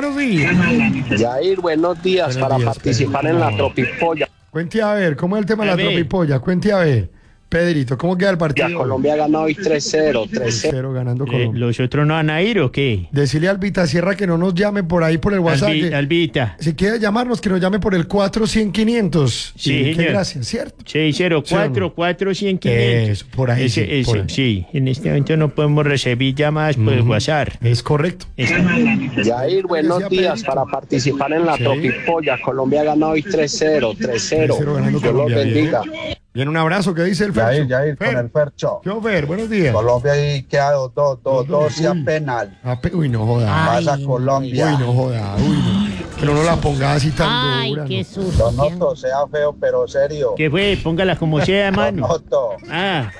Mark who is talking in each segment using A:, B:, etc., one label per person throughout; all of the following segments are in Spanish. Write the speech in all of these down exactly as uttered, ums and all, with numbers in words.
A: buenos días.
B: Yair, buenos días.
A: Buenos
B: para
A: días,
B: participar
A: Pedro.
B: en la Tropipolla.
A: Cuente a ver, ¿cómo es el tema de
C: A
A: la
C: ver.
A: tropipolla? Cuente a ver. Pedrito, ¿cómo queda el partido?
B: Ya Colombia ganó hoy tres cero, tres cero.
A: cero ganando
C: Eh,
A: Colombia.
C: ¿Los otros no van a ir o qué?
A: Decirle a Albita Sierra que no nos llame por ahí por el WhatsApp.
C: Albi-
A: que-
C: Albita.
A: Si quiere llamarnos, que nos llame por el cuatro cien quinientos.
C: Sí,
A: Y qué
C: señor.
A: gracias, ¿cierto?
C: seis cero cuatro, cuatro cien, quinientos.
A: Eso, por ahí,
C: Ese-
A: sí,
C: ese,
A: por ahí.
C: sí, en este momento no podemos recibir llamadas por el
A: Ujú.
C: WhatsApp.
A: Es correcto.
C: Está-
B: Yair, buenos
A: Decía
B: días.
A: Pedrito.
B: Para participar en la
A: Sí.
B: Tropipolla. Colombia ganó hoy tres cero, tres cero.
A: tres cero ganando
B: Dios los
A: Colombia,
B: bendiga.
A: bien. Bien, un abrazo. ¿Qué dice el Fercho?
D: Yair, Yair, con
A: Fer.
D: el Fercho.
A: ¿Qué hubo, Fer? Buenos días.
D: Colombia ahí queda dos, dos, dos, dos y a
A: Uy.
D: penal.
A: Ah, pe- Uy, no joda.
D: Pasa Colombia.
A: Uy, no joda. Uy, no. Que no nos la ponga así tan
E: Ay,
A: dura.
E: qué
A: ¿no?
E: susto.
D: Lo noto, sea feo, pero serio.
C: ¿Qué fue? Póngala como sea,
D: Lo
C: mano.
D: noto.
C: Ah.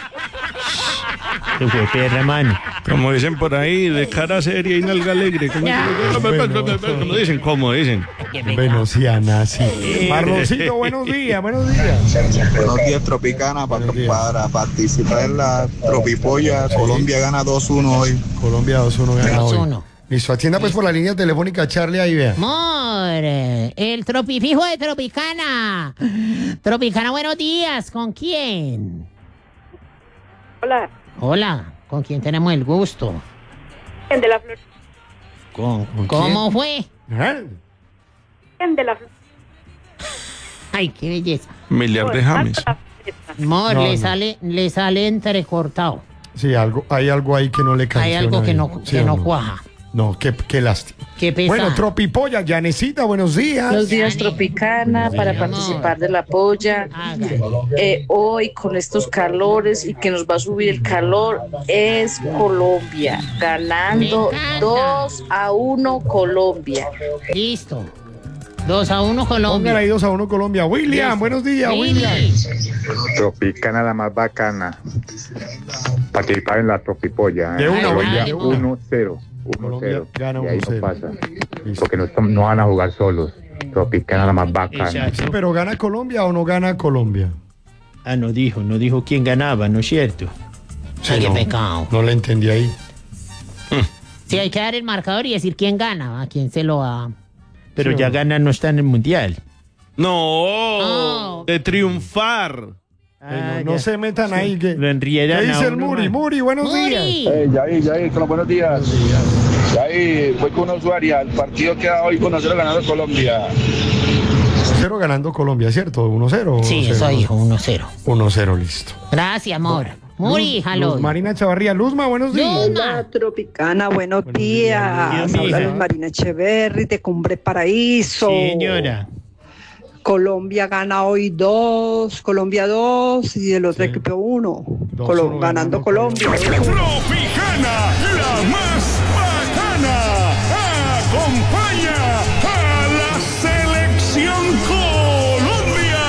C: ¿Qué fue, perra, mano?
F: Como dicen por ahí, de cara seria y nalga alegre. Como, como dicen, como dicen.
A: Venociana, sí. Marloncito, buenos días, buenos días.
D: Buenos días, Tropicana. Para,
A: Buenos días.
D: para participar en la Tropipolla, Colombia gana dos uno hoy.
A: Colombia dos uno gana
E: dos
A: hoy.
E: uno.
A: Listo, atienda pues por la línea telefónica, Charlie, ahí vea.
E: Amor, el tropifijo de Tropicana. Tropicana, buenos días. ¿Con quién?
G: Hola,
E: Hola, ¿con quién tenemos el gusto?
G: ¿quién de la flor?
E: ¿Con,
A: ¿Con
E: ¿Cómo fue?
A: ¿Eh?
G: ¿Quién de la flor?
E: Ay, qué belleza.
F: Miliar de James.
E: Amor,
A: No,
E: le
A: no.
E: sale, le sale entrecortado.
A: Sí, algo, hay algo ahí que no le cae.
E: Hay algo que no, que no cuaja.
A: No, qué, qué lástima.
E: Qué pesado.
A: Bueno, Tropipolla, Yanecita, buenos días.
H: Buenos días, Tropicana, para
E: días.
H: participar de la polla.
E: Hágale.
H: Eh, hoy, con estos calores y que nos va a subir el calor, es Colombia, ganando
E: Me encanta.
H: dos a uno Colombia.
E: Listo. dos a uno
A: Pongan
E: Colombia.
A: ahí dos a uno Colombia. William,
E: Listo.
A: buenos días, William.
E: Willy.
I: Tropicana la más bacana. Participar en la Tropipolla.
A: De una,
I: Colombia
E: de una.
I: uno cero. uno
A: Colombia
I: cero.
A: gana
I: Y ahí
A: uno cero.
I: no pasa.
A: Listo.
I: Porque no, están- no van a jugar solos. Tropicana la más bacana.
C: Exacto.
A: Pero ¿gana Colombia o no gana Colombia?
C: Ah, no dijo, no dijo quién ganaba, ¿no es cierto?
E: Ay, qué
A: no,
E: pecado.
A: No le entendí ahí.
E: Sí, hay que dar el marcador y decir quién gana, a quién se lo va.
C: Pero
A: Sí,
C: ya
A: no.
C: gana, no está en el mundial.
F: No,
E: Oh.
F: de triunfar.
C: Ah,
A: no, no
C: ya.
A: se metan ahí. Que,
C: Lo enriedan
A: ¿Qué dice
C: a
A: el
C: uno,
A: Muri?
C: man.
A: Muri, buenos
E: Muri.
A: días.
D: Yair, Yair, con los buenos días. Yair, voy con Usuaria. El partido queda hoy uno cero ganando Colombia.
A: uno cero ganando Colombia, ¿cierto? uno cero.
E: Sí, eso dijo, uno cero.
A: uno cero, listo.
E: Gracias, amor. Muri,
A: Luz-
E: jalo.
A: Luz Marina Chavarría, Luzma, buenos días.
E: Luzma.
J: Tropicana, buenos,
A: Buenos
J: días.
C: días,
J: Habla
C: mija.
J: Luz Marina Echeverri de Cumbre Paraíso.
C: Sí, señora.
J: Colombia gana hoy dos, Colombia dos y el otro
A: Sí.
J: equipo uno.
A: Dos,
J: Colo-
A: uno
J: ganando
A: ganando
J: Colombia.
F: Tropicana, la más bacana. Acompaña a la selección Colombia.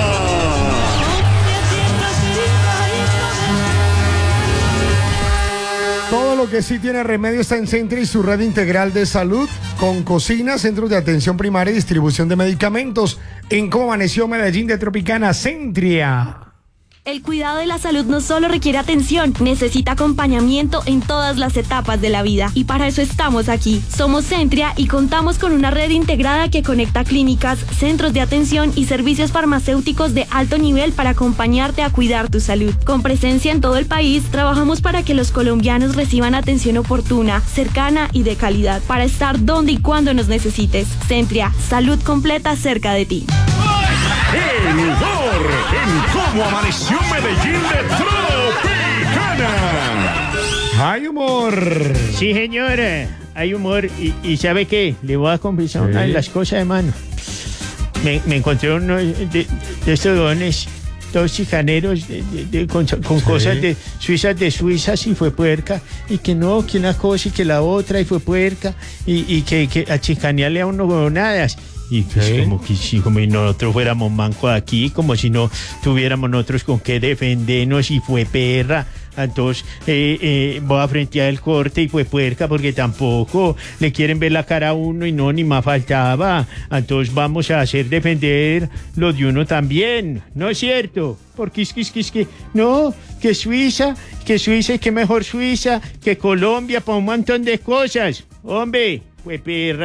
A: Todo lo que sí tiene remedio está en Centria y su red integral de salud, con cocina, centros de atención primaria y distribución de medicamentos. En cómo amaneció Medellín de Tropicana, Centria.
K: El cuidado de la salud no solo requiere atención, necesita acompañamiento en todas las etapas de la vida. Y para eso estamos aquí. Somos Centria y contamos con una red integrada que conecta clínicas, centros de atención y servicios farmacéuticos de alto nivel para acompañarte a cuidar tu salud. Con presencia en todo el país, trabajamos para que los colombianos reciban atención oportuna, cercana y de calidad, para estar donde y cuando nos necesites. Centria, salud completa cerca de ti.
F: El humor en cómo amaneció Medellín de Tropicana.
A: ¡Hay humor!
C: Sí, señora. Hay humor. Y, y ¿sabe qué? Le voy a confesar
A: Sí.
C: una de las cosas, hermano. Me, me encontré uno de, de estos dones, todos chicaneros, de- de- de- con, con
A: Sí.
C: cosas de suizas de suizas y fue puerca. Y que no, que una cosa y que la otra y fue puerca. Y, y que, que a chicanearle a uno huevonadas. Y pues
A: Sí.
C: como que si como si nosotros fuéramos manco aquí, como si no tuviéramos nosotros con qué defendernos y fue perra. Entonces eh, eh, voy a frentear el corte y fue puerca porque tampoco le quieren ver la cara a uno y no, ni más faltaba. Entonces vamos a hacer defender lo de uno también, ¿no es cierto? Porque es que, es que, es que, no, que Suiza, que Suiza y que mejor Suiza, que Colombia, para un montón de cosas. Hombre, fue perra.